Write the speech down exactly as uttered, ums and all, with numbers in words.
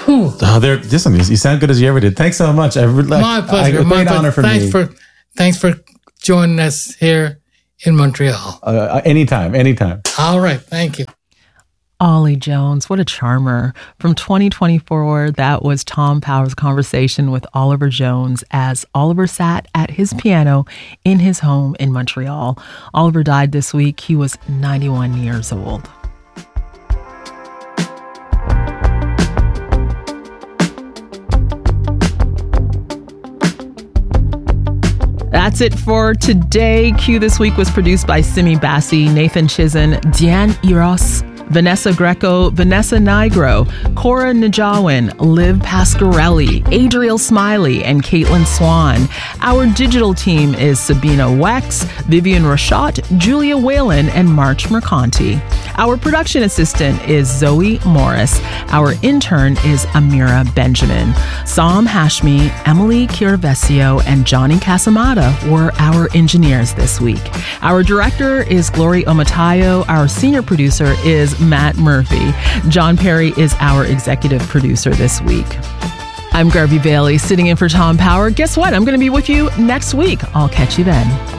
Whew. Oh, there. Listen, you sound good as you ever did. Thanks so much. I really, My pleasure. I, a My great pleasure. honor for thanks me. For, thanks for joining us here in Montreal. Uh, anytime, anytime. All right. Thank you. Ollie Jones, what a charmer. From twenty twenty-four, that was Tom Power's conversation with Oliver Jones as Oliver sat at his piano in his home in Montreal. Oliver died this week. He was ninety-one years old. That's it for today. Q This Week was produced by Simi Bassi, Nathan Chizen, Diane Eros, Vanessa Greco, Vanessa Nigro, Cora Najawin, Liv Pasquarelli, Adriel Smiley, and Caitlin Swan. Our digital team is Sabina Wex, Vivian Rashad, Julia Whalen, and March Mercanti. Our production assistant is Zoe Morris. Our intern is Amira Benjamin. Sam Hashmi, Emily Chiravesio, and Johnny Casamata were our engineers this week. Our director is Glory Omatayo. Our senior producer is Matt Murphy. John Perry is our executive producer this week. I'm Garvey Bailey, sitting in for Tom Power. Guess what? I'm going to be with you next week. I'll catch you then.